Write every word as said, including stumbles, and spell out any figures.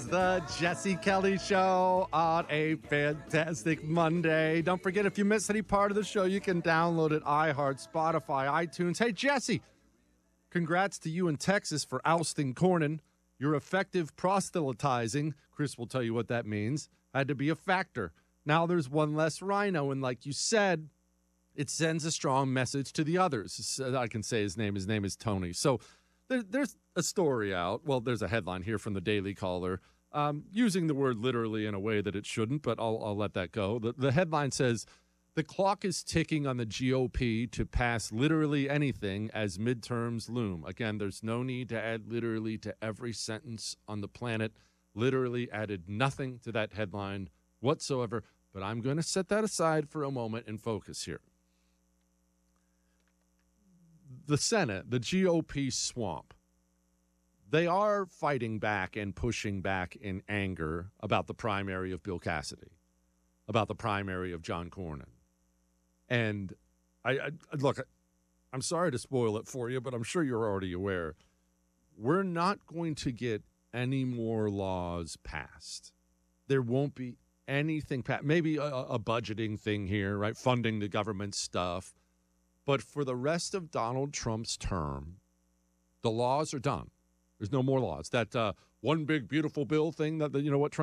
is the Jesse Kelly Show on a fantastic Monday. Don't forget, if you miss any part of the show, you can download it, iHeart, Spotify, iTunes. Hey, Jesse, congrats to you in Texas for ousting Cornyn. Your effective proselytizing, Chris will tell you what that means, had to be a factor. Now there's one less rhino, and like you said, it sends a strong message to the others. I can say his name. His name is Tony. So there, there's a story out. Well, there's a headline here from the Daily Caller um, using the word literally in a way that it shouldn't, but I'll, I'll let that go. The, the headline says, the clock is ticking on the G O P to pass literally anything as midterms loom. Again, there's no need to add literally to every sentence on the planet. Literally added nothing to that headline whatsoever, but I'm going to set that aside for a moment and focus here. The Senate, the G O P swamp, they are fighting back and pushing back in anger about the primary of Bill Cassidy, about the primary of John Cornyn. And I, I look, I'm sorry to spoil it for you, but I'm sure you're already aware. We're not going to get any more laws passed. There won't be anything passed. Maybe a, a budgeting thing here, right? Funding the government stuff. But for the rest of Donald Trump's term, the laws are done. There's no more laws. That uh, one big beautiful bill thing that, you know what Trump